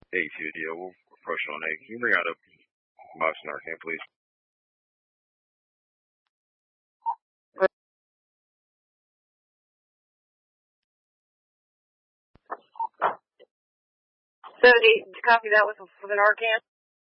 8 to the deal. We'll approach on 8. Can you bring out a Mox Narcan, please? So, do you copy that with an Narcan?